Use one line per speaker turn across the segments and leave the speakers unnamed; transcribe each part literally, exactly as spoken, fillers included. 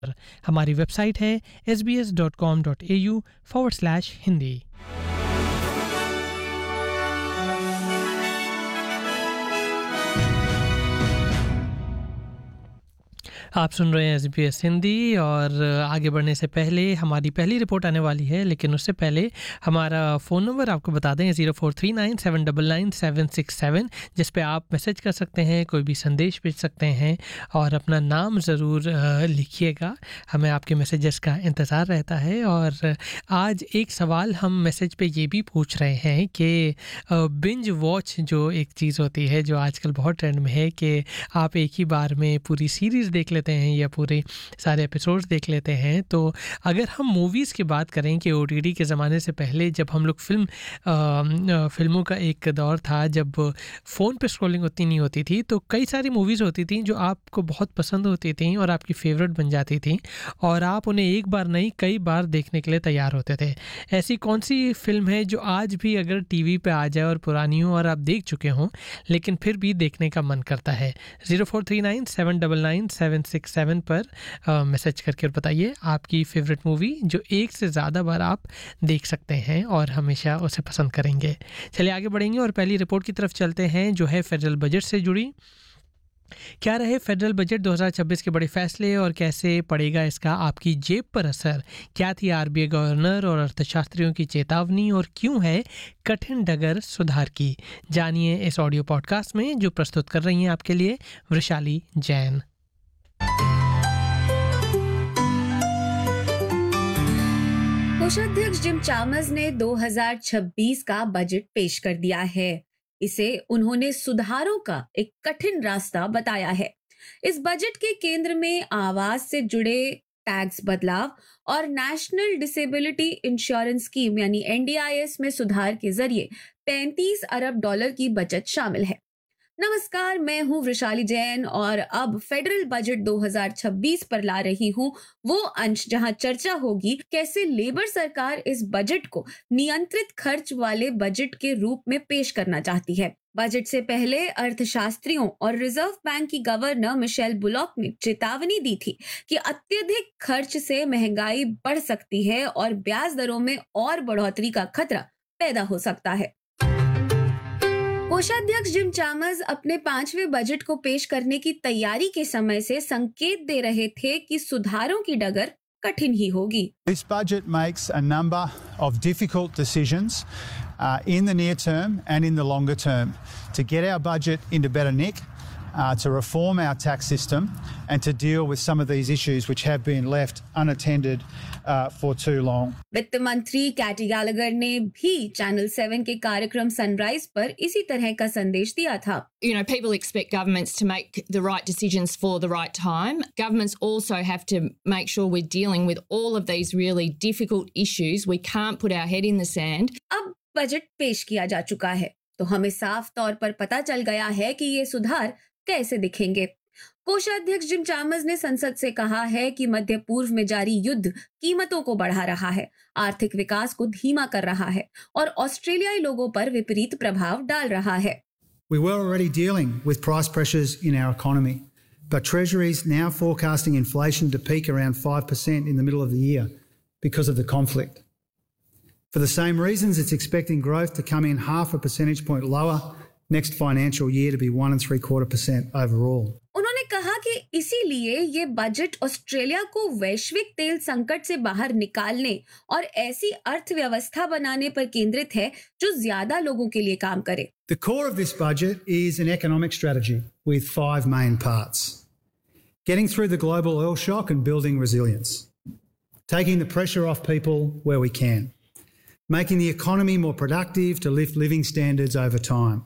हमारी वेबसाइट है S B S dot com dot A you forward slash Hindi. आप सुन रहे हैं एस बी एस हिंदी और आगे बढ़ने से पहले हमारी पहली रिपोर्ट आने वाली है, लेकिन उससे पहले हमारा फ़ोन नंबर आपको बता दें zero four three nine seven double nine seven six seven, जिस पे आप मैसेज कर सकते हैं, कोई भी संदेश भेज सकते हैं और अपना नाम ज़रूर लिखिएगा। हमें आपके मैसेजेस का इंतज़ार रहता है। और आज एक सवाल हम मैसेज पे ये भी पूछ रहे हैं कि बिंज वॉच जो एक चीज़ होती है जो आजकल बहुत ट्रेंड में है कि आप एक ही बार में पूरी सीरीज़ देख लेते हैं या पूरे सारे एपिसोड्स देख लेते हैं, तो अगर हम मूवीज़ की बात करें कि ओ टी टी के ज़माने से पहले जब हम लोग फिल्म आ, फिल्मों का एक दौर था जब फ़ोन पे स्क्रॉलिंग उतनी नहीं होती थी, तो कई सारी मूवीज़ होती थी जो आपको बहुत पसंद होती थी और आपकी फेवरेट बन जाती थी और आप उन्हें एक बार नहीं कई बार देखने के लिए तैयार होते थे। ऐसी कौन सी फिल्म है जो आज भी अगर टीवी पे आ जाए और पुरानी हो और आप देख चुके हों लेकिन फिर भी देखने का मन करता है? Zero four three nine seven double nine seven six seven पर मैसेज करके और बताइए आपकी फेवरेट मूवी जो एक से ज़्यादा बार आप देख सकते हैं और हमेशा उसे पसंद करेंगे। चलिए आगे बढ़ेंगे और पहली रिपोर्ट की तरफ चलते हैं जो है फेडरल बजट से जुड़ी। क्या रहे फेडरल बजट दो हज़ार छब्बीस के बड़े फैसले और कैसे पड़ेगा इसका आपकी जेब पर असर? क्या थी आर बी आई गवर्नर और अर्थशास्त्रियों की चेतावनी और क्यों है कठिन डगर सुधार की? जानिए इस ऑडियो पॉडकास्ट में जो प्रस्तुत कर रही हैं आपके लिए वृशाली जैन।
कोषाध्यक्ष जिम चामर्स ने दो हज़ार छब्बीस का बजट पेश कर दिया है। इसे उन्होंने सुधारों का एक कठिन रास्ता बताया है। इस बजट के केंद्र में आवास से जुड़े टैक्स बदलाव और नेशनल डिसेबिलिटी इंश्योरेंस स्कीम यानी एन डी आई एस में सुधार के जरिए पैंतीस अरब डॉलर की बचत शामिल है। नमस्कार, मैं हूं वृशाली जैन और अब फेडरल बजट दो हज़ार छब्बीस पर ला रही हूं वो अंश जहां चर्चा होगी कैसे लेबर सरकार इस बजट को नियंत्रित खर्च वाले बजट के रूप में पेश करना चाहती है। बजट से पहले अर्थशास्त्रियों और रिजर्व बैंक की गवर्नर मिशेल बुलॉक ने चेतावनी दी थी कि अत्यधिक खर्च से महंगाई बढ़ सकती है और ब्याज दरों में और बढ़ोतरी का खतरा पैदा हो सकता है। कोषाध्यक्ष जिम चामर्स अपने पांचवें बजट को पेश करने की तैयारी के समय से संकेत दे रहे थे कि सुधारों की डगर कठिन ही होगी।
This budget makes a number of difficult decisions uh, in the near term and in the longer term to get our budget into better nick, uh, to reform our tax system and to deal with some of these issues which have been left unattended uh, for too long.
वित्त मंत्री Katie गैलागर ने भी channel seven के कार्यक्रम sunrise पर इसी तरह का संदेश दिया था।
You know, people expect governments to make the right decisions for the right time. Governments also have to make sure we're dealing with all of these really difficult issues. We can't put our head in the sand.
अब budget पेश किया जा चुका है तो हमें साफ तौर पर पता चल गया है कि ये सुधार कैसे दिखेंगे। कोषाध्यक्ष जिम चामर्स ने संसद से कहा है कि मध्य पूर्व में जारी युद्ध कीमतों को बढ़ा रहा है, आर्थिक विकास को धीमा कर रहा है और ऑस्ट्रेलियाई लोगों पर विपरीत प्रभाव डाल रहा है।
We were already dealing with price pressures in our economy, but Treasury is now forecasting inflation to peak around five percent in the middle of the year because of the conflict. For the same reasons, it's expecting growth to come in half a percentage point lower next financial year to be one and three quarter percent overall.
उन्होंने कहा कि इसीलिए ये budget Australia को वैश्विक तेल संकट से बाहर निकालने और ऐसी अर्थव्यवस्था बनाने पर केंद्रित है जो ज्यादा लोगों के लिए काम करे।
The core of this budget is an economic strategy with five main parts. Getting through the global oil shock and building resilience. Taking the pressure off people where we can. Making the economy more productive to lift living standards over time.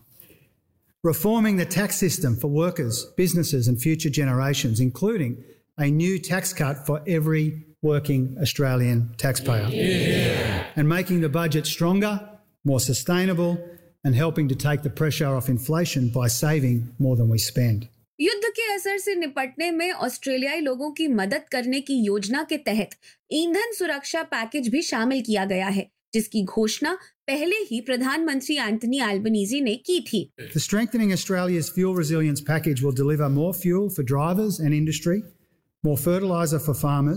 Reforming the tax system for workers, businesses and future generations, including a new tax cut for every working Australian taxpayer. Yeah. And making the budget stronger, more sustainable and helping to take the pressure off inflation by saving more than we spend.
युद्ध के असर से निपटने में ऑस्ट्रेलियाई लोगों की मदद करने की योजना के तहत ईंधन सुरक्षा पैकेज भी शामिल किया गया है, जिसकी घोषणा पहले ही प्रधानमंत्री एंथनी एल्बनीज़ी ने की थी।
The Strengthening Australia's Fuel Resilience Package will deliver more fuel for drivers and industry, more fertiliser for farmers